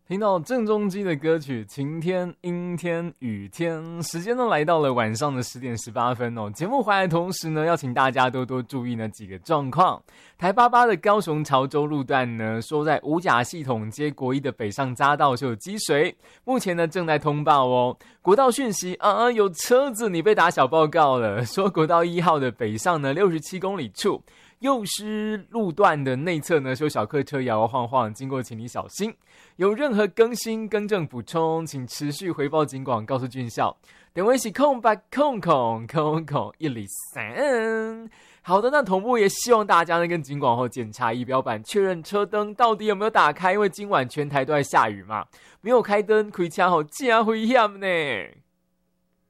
听到郑中基的歌曲晴天、阴天、雨天，时间呢来到了晚上的10点18分哦。节目回来的同时呢，要请大家多多注意呢几个状况。台88的高雄潮州路段呢，说在五甲系统街国一的北上匝道就有积水，目前呢正在通报哦。国道讯息有车子你被打小报告了，说国道1号的北上呢67公里处。幼师路段的内侧呢，有小客车摇摇晃晃，经过请你小心。有任何更新、更正、补充，请持续回报警广，告诉军校。电话是0800000103。好的，那同步也希望大家呢跟警广后检查仪表板，确认车灯到底有没有打开，因为今晚全台都在下雨嘛，没有开灯，开车后真危险呢。